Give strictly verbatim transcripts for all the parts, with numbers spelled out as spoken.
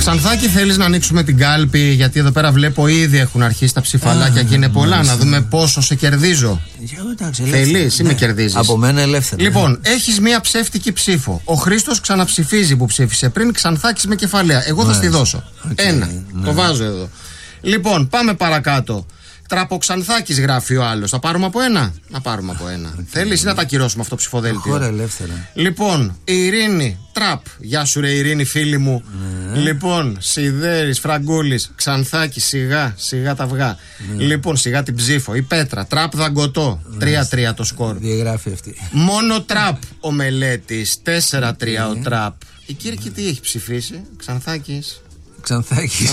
Ξανθάκη, θέλεις να ανοίξουμε την κάλπη? Γιατί εδώ πέρα βλέπω ήδη έχουν αρχίσει τα ψηφαλάκια και είναι πολλά. Να δούμε πόσο σε κερδίζω. Θέλεις ή με κερδίζεις? Από μένα ελεύθερα. Λοιπόν, έχεις μία ψεύτικη ψήφο. Ο Χρήστος ξαναψηφίζει που ψήφισε πριν. Ξανθάκης με κεφαλαία. Εγώ θα στη δώσω. Ένα. Το βάζω εδώ. Λοιπόν, πάμε παρακάτω. Τραποξανθάκης γράφει ο άλλος. Θα πάρουμε από ένα. Να πάρουμε από ένα. Okay. Θέλεις ή να τα ακυρώσουμε αυτό το ψηφοδέλτιο? Χώρα ελεύθερα. Λοιπόν, η Ειρήνη Τραπ. Γεια σου ρε Ειρήνη, φίλη μου. Ναι. Λοιπόν, Σιδέρης, Φραγκούλης, Ξανθάκη, σιγά, σιγά τα αυγά. Ναι. Λοιπόν, σιγά την ψήφο. Η Πέτρα, Τραπ Δαγκωτό. τρία τρία το σκορ. Διαγράφει αυτή. Μόνο Τραπ ο Μελέτης. τέσσερα τρία ο Τραπ. Η Κύρκη τι έχει ψηφίσει? Ξανθάκης. Ξανθάκης.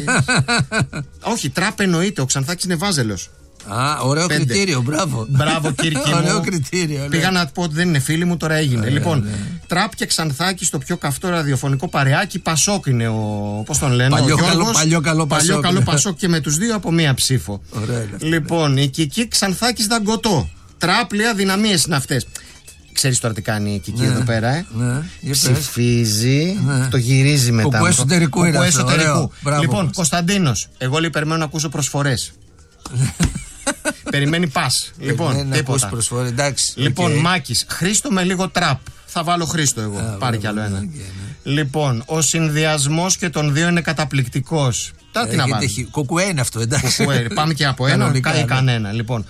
Όχι, Τραπ εννοείται. Ο Ξανθάκης είναι Βάζελος. Α, ωραίο Πέντε. κριτήριο, μπράβο. Μπράβο, Κύρκη μου. Ωραίο κριτήριο. Ναι. Πήγα να πω ότι δεν είναι φίλοι μου, τώρα έγινε. Ωραία, λοιπόν, ναι. Τραπ και Ξανθάκη στο πιο καυτό ραδιοφωνικό παρεάκι. Πασόκ είναι ο. Πώς τον λένε, παλιό, ο Γιώργος. Καλό, παλιό καλό Πασόκ. Παλιό καλό Πασόκ και με τους δύο από μία ψήφο. Ωραία, λοιπόν, η Κική Ξανθάκης Δαγκωτό. Τραπ λέει αδυναμίες είναι αυτές. Ξέρεις τώρα τι κάνει η Κική ναι, εδώ πέρα, ε? Ναι, ψηφίζει, ναι. Το γυρίζει μετά. Κουκού εσωτερικού είναι αυτό. Εσωτερικού. Μπράβο, λοιπόν, Κωνσταντίνος, εγώ λέει περιμένω να ακούσω προσφορές. Περιμένει πας. Λοιπόν, τίποτα. Εντάξει, λοιπόν, okay. Μάκης, Χρήστο με λίγο Τραπ. Θα βάλω Χρήστο εγώ. Ah, πάρε κι άλλο ένα. Okay, ναι. Λοιπόν, ο συνδυασμός και των δύο είναι καταπληκτικός. Τώρα τι να βάλω. Κουκουέ είναι αυτό, εντάξει. Πάμε και από ένα ή κανένα. Λοιπόν.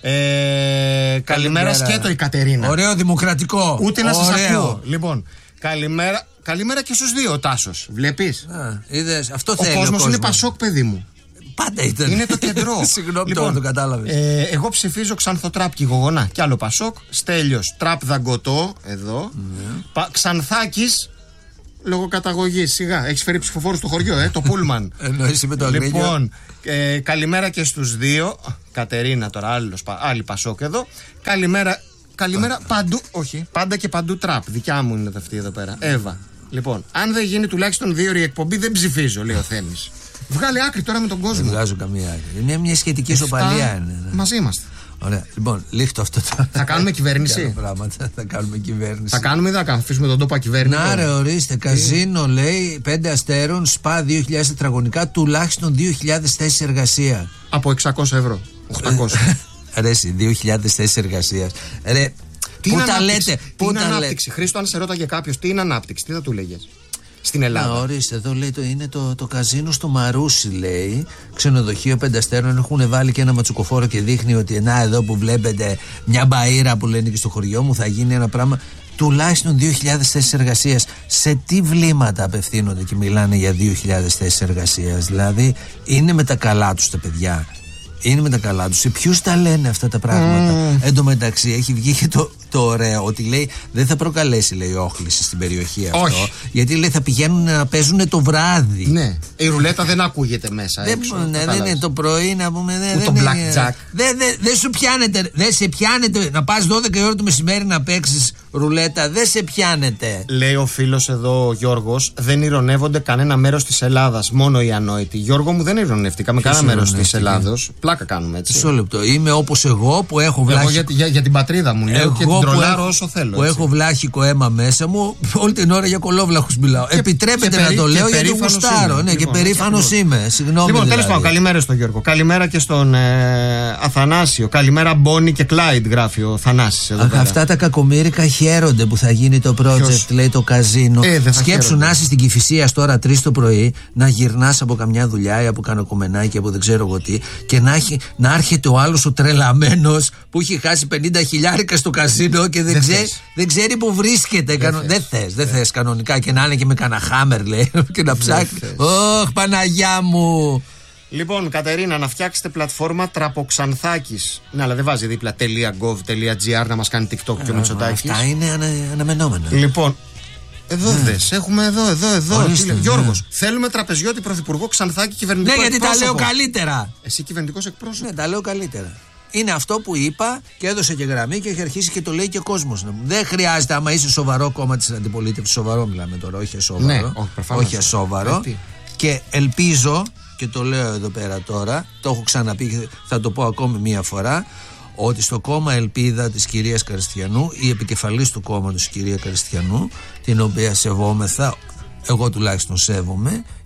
Ε, καλημέρα σκέτο η Κατερίνα. Ωραίο δημοκρατικό. Ούτε να σας ακούω. Λοιπόν, καλημέρα, καλημέρα και στους δύο ο Τάσος. Βλέπεις? Α, είδες, αυτό ο θέλει κόσμος ο κόσμος είναι Πασόκ, παιδί μου. Πάντα ήταν. Είναι το κεντρό. Συγγνώμη, λοιπόν, τώρα το κατάλαβες. Ε, εγώ ψηφίζω Ξανθοτράπ και γογονά. Κι άλλο Πασόκ. Στέλιος Τραπ Δαγκωτό. Εδώ. Mm. Ξανθάκης. Λόγω καταγωγής, σιγά. Έχεις φέρει ψηφοφόρους στο χωριό, ε, το Πούλμαν. Εννοείς με το Αγρίνιο. Λοιπόν, ε, καλημέρα και στους δύο. Κατερίνα τώρα, άλλος, άλλη Πασόκ εδώ. Καλημέρα, καλημέρα παντού, όχι, πάντα και παντού Τραπ. Δικιά μου είναι αυτή εδώ πέρα. Εύα. Λοιπόν, αν δεν γίνει τουλάχιστον δύο ώρη εκπομπή, δεν ψηφίζω, λέει ο Θέμης. Βγάλε άκρη τώρα με τον κόσμο. Δεν βγάζω καμία άκρη. Είναι μια σχετική ισοπαλία. Ναι. Μαζί είμαστε. Ωραία. Λοιπόν, λίχτω αυτό το. Θα κάνουμε κυβέρνηση. Πράγματα. Θα κάνουμε κυβέρνηση. Θα κάνουμε ή θα αφήσουμε τον τόπο κυβέρνηση. Να ρε, ορίστε. Καζίνο λέει πέντε αστέρων, σπα δύο χιλιάδες τετραγωνικά, τουλάχιστον δύο χιλιάδες θέσεις εργασία. Από εξακόσια ευρώ. οκτακόσια. Ρε, δύο χιλιάδες θέσεις εργασία. Ρε, τι πού είναι τα ανάπτυξη, λέτε, τι πού είναι τα ανάπτυξη. Λέτε. Χρήστο, αν σε ρώταγε κάποιο τι είναι ανάπτυξη, τι θα του λέγες? Στην Ελλάδα. Να, ορίστε, εδώ λέει το, είναι το, το καζίνο στο Μαρούσι, λέει. Ξενοδοχείο πέντε αστέρων. Έχουν βάλει και ένα ματσουκοφόρο και δείχνει ότι να, εδώ που βλέπετε μια μπαΐρα που λένε και στο χωριό μου, θα γίνει ένα πράγμα. Τουλάχιστον δύο χιλιάδες θέσεις εργασίας. Σε τι βλήματα απευθύνονται και μιλάνε για δύο χιλιάδες θέσεις εργασίας? Δηλαδή, είναι με τα καλά τους τα παιδιά. Είναι με τα καλά τους. Σε ποιους τα λένε αυτά τα πράγματα? Mm. Εν τω μεταξύ, έχει βγει και το, το ωραίο ότι λέει δεν θα προκαλέσει, λέει, όχληση στην περιοχή αυτό. Όχι. Γιατί λέει θα πηγαίνουν να παίζουν το βράδυ. Ναι. Η ρουλέτα δεν ακούγεται μέσα. Δεν, έξω, ναι, δεν είναι το πρωί να πούμε. Δεν το blackjack. Δεν δε, δε σου πιάνεται. Δεν σε πιάνεται να πας δώδεκα η ώρα το μεσημέρι να παίξεις ρουλέτα. Δεν σε πιάνεται. Λέει ο φίλος εδώ ο Γιώργος, δεν ηρωνεύονται κανένα μέρος της Ελλάδας. Μόνο οι ανόητοι. Γιώργο μου, δεν ηρωνεύτηκα με κανένα μέρος της Ελλάδος. Πλάκα κάνουμε έτσι. Μισό λεπτό. Είμαι όπως εγώ που έχω βλάχη. Εγώ για, για, για την πατρίδα μου λέω και την τρολάρω όσο θέλω. Που έτσι. Έχω βλάχικο αίμα μέσα μου, όλη την ώρα για κολόβλαχους μιλάω. Και, Επιτρέπεται και να περί, το λέω γιατί γουστάρω. Ναι, λοιπόν, και περήφανος είμαι. Συγγνώμη. Λοιπόν, δηλαδή. τέλος πάντων, καλημέρα στον Γιώργο. Καλημέρα και στον ε, Αθανάσιο. Καλημέρα Μπόνι και Κλάιντ, γράφει ο Θανάσης εδώ. Αχ, πέρα. Αυτά τα κακομοίρικα χαίρονται που θα γίνει το project, Ποιος? Λέει το καζίνο. Ε, Σκέψου να είσαι στην Κηφισίας τώρα τρεις το πρωί, να γυρνάς από καμιά δουλειά ή από κανοκομμενάκι, από δεν ξέρω εγώ τι, και να, έχει, να έρχεται ο άλλος ο τρελαμένος που έχει χάσει πενήντα χιλιάρικα στο καζίνο και δεν, δεν, ξέρει, δεν ξέρει που βρίσκεται. Δεν, δεν θες, δεν θες κανονικά, και να είναι και με κανένα χάμερ, λέει, και να ψάχνει. Ωχ, Παναγιά μου. Λοιπόν, Κατερίνα, να φτιάξετε πλατφόρμα Τραποξανθάκης. Ναι, αλλά δεν βάζει δίπλα .gov.gr να μας κάνει TikTok και ο Μητσοτάκης. Αυτά είναι ανα, αναμενόμενα. Λοιπόν, εδώ mm. δες, έχουμε εδώ, εδώ, εδώ. Ορίστε, ναι. Γιώργος, θέλουμε τραπεζιώτη πρωθυπουργό Ξανθάκη κυβερνητικό εκπρόσωπο. Ναι, γιατί εκπρόσωπο. τα λέω καλύτερα. Εσύ κυβερνητικός εκπρόσωπο. Ναι, τα λέω καλύτερα. Είναι αυτό που είπα και έδωσε και γραμμή και έχει αρχίσει και το λέει και ο κόσμος. Δεν χρειάζεται, άμα είσαι σοβαρό κόμμα της αντιπολίτευσης, σοβαρό μιλάμε τώρα, όχι ασόβαρο. Ναι, όχι ασόβαρο. Και ελπίζω, και το λέω εδώ πέρα τώρα, το έχω ξαναπεί, θα το πω ακόμη μία φορά, ότι στο κόμμα Ελπίδα της κυρίας Καριστιανού, η επικεφαλής του κόμματος κυρία Καριστιανού, την οποία σεβόμεθα, εγώ τουλάχιστον σέβομαι,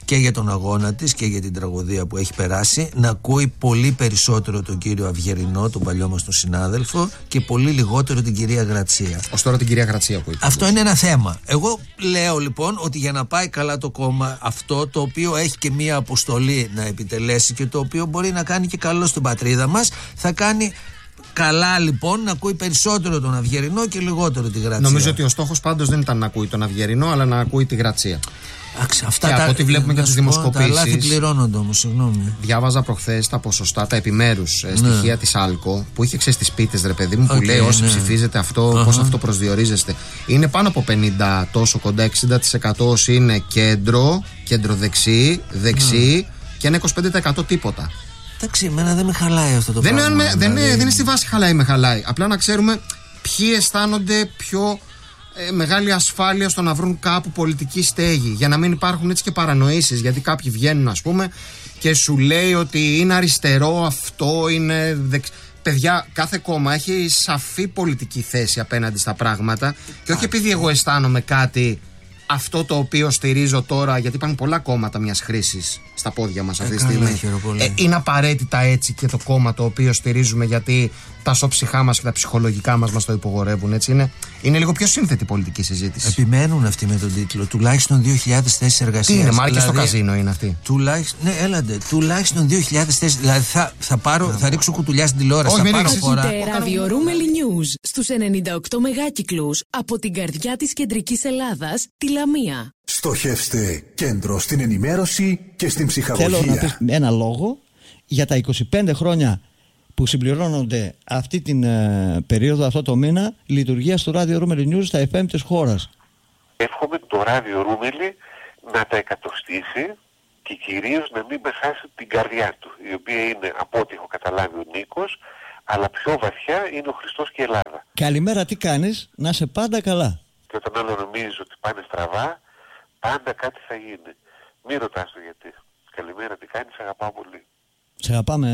και για τον αγώνα της και για την τραγωδία που έχει περάσει, να ακούει πολύ περισσότερο τον κύριο Αυγερινό, τον παλιό μας τον συνάδελφο, και πολύ λιγότερο την κυρία Γρατσία. Ως τώρα την κυρία Γρατσία που είπε. Αυτό είναι ένα θέμα. Εγώ λέω λοιπόν ότι για να πάει καλά το κόμμα αυτό, το οποίο έχει και μία αποστολή να επιτελέσει και το οποίο μπορεί να κάνει και καλό στην πατρίδα μας, θα κάνει καλά λοιπόν να ακούει περισσότερο τον Αυγερινό και λιγότερο τη Γρατσία. Νομίζω ότι ο στόχος πάντως δεν ήταν να ακούει τον Αυγερινό, αλλά να ακούει τη Γρατσία. Άξι, αυτά και τα, από ό,τι βλέπουμε και τις δημοσκοπήσεις. Τα λάθη πληρώνονται όμως, συγγνώμη. Διάβαζα προχθές τα ποσοστά, τα επιμέρους ναι. στοιχεία της Άλκο, που είχε ξέρει τις πίτες, ρε παιδί μου, που okay, λέει όσοι ναι. ψηφίζετε αυτό, uh-huh. πώς αυτό προσδιορίζεστε. Είναι πάνω από πενήντα, τόσο κοντά, εξήντα τοις εκατό όσοι είναι κέντρο, κέντρο-δεξί, δεξί uh. και ένα είκοσι πέντε τοις εκατό τίποτα. Εντάξει, εμένα δεν με χαλάει αυτό το δεν πράγμα. Είναι, δηλαδή. δεν, είναι, δεν είναι στη βάση χαλάει με χαλάει. Απλά να ξέρουμε ποιοι αισθάνονται πιο ε, μεγάλη ασφάλεια στο να βρουν κάπου πολιτική στέγη. Για να μην υπάρχουν έτσι και παρανοήσεις. Γιατί κάποιοι βγαίνουν, ας πούμε, και σου λέει ότι είναι αριστερό αυτό, είναι δεξ... Παιδιά, κάθε κόμμα έχει σαφή πολιτική θέση απέναντι στα πράγματα. Και όχι επειδή εγώ αισθάνομαι κάτι, αυτό το οποίο στηρίζω τώρα, γιατί υπάρχουν πολλά κόμματα μιας χρήσης στα πόδια μας αυτή τη στιγμή. Ε, είναι απαραίτητα έτσι και το κόμμα το οποίο στηρίζουμε, γιατί τα σώψυχά μας και τα ψυχολογικά μας μας το υπογορεύουν. Έτσι είναι, είναι λίγο πιο σύνθετη πολιτική συζήτηση. Επιμένουν αυτοί με τον τίτλο. Τουλάχιστον δύο χιλιάδες θέσεις εργασίας. Τι είναι, μάρκες δηλαδή, στο καζίνο είναι αυτή. Τουλάχιστον, ναι, έλαντε. Τουλάχιστον δύο χιλιάδες θέσεις. Δηλαδή θα, θα, πάρω, θα ρίξω κουτουλιά στην τηλεόραση. Όχι, θα πάρω φορά. Ραδιορούμελη News στους ενενήντα οκτώ μεγάκυκλους από την καρδιά της κεντρικής Ελλάδας, τη Λαμία. Στοχεύστε κέντρο στην ενημέρωση και στην ψυχαγωγία. Θέλω να πεις ένα λόγο για τα είκοσι πέντε χρόνια που συμπληρώνονται αυτή την ε, περίοδο, αυτό το μήνα, λειτουργίας του Radio Roomeli News στα εφ εμ της χώρας. Εύχομαι το Radio Roomeli να τα εκατοστήσει και κυρίως να μην με χάσει την καρδιά του, η οποία είναι, από ό,τι έχω καταλάβει, ο Νίκος, αλλά πιο βαθιά είναι ο Χριστός και η Ελλάδα. Καλημέρα, τι κάνεις? Να είσαι πάντα καλά. Και όταν άλλο νομίζεις ότι πάνε στραβά, πάντα κάτι θα γίνει. Μη ρωτάς το γιατί. Καλημέρα, τι κάνεις, αγαπάω πολύ. Σε αγαπάμε.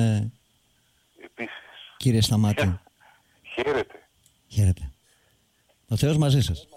Επίσης. Κύριε Σταμάτη. Χαίρετε. Χαίρετε. Ο Θεός μαζί σας.